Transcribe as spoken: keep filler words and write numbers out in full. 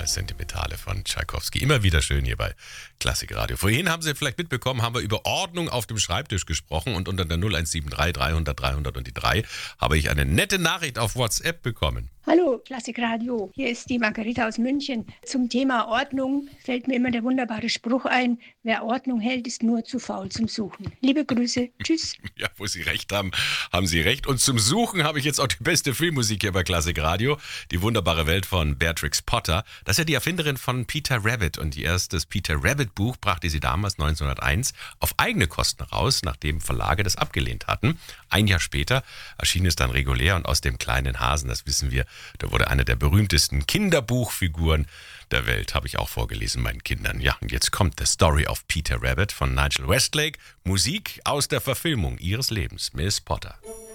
Sentimentale von Tschaikowski. Immer wieder schön hier bei Klassikradio. Vorhin haben Sie vielleicht mitbekommen, haben wir über Ordnung auf dem Schreibtisch gesprochen und unter der null eins sieben drei dreihundert dreihundert und die drei habe ich eine nette Nachricht auf WhatsApp bekommen. Hallo Klassikradio, hier ist die Margarita aus München. Zum Thema Ordnung fällt mir immer der wunderbare Spruch ein: Wer Ordnung hält, ist nur zu faul zum Suchen. Liebe Grüße, tschüss. Ja, wo Sie recht haben, haben Sie recht. Und zum Suchen habe ich jetzt auch die beste Filmmusik hier bei Klassikradio. Die wunderbare Welt von Beatrix Potter. Das ist ja die Erfinderin von Peter Rabbit. Und ihr erstes Peter Rabbit Buch brachte sie damals neunzehnhunderteins auf eigene Kosten raus, nachdem Verlage das abgelehnt hatten. Ein Jahr später erschien es dann regulär und aus dem kleinen Hasen, das wissen wir, da wurde eine der berühmtesten Kinderbuchfiguren der Welt, habe ich auch vorgelesen meinen Kindern. Ja, und jetzt kommt The Story of Peter Rabbit von Nigel Westlake. Musik aus der Verfilmung ihres Lebens, Miss Potter.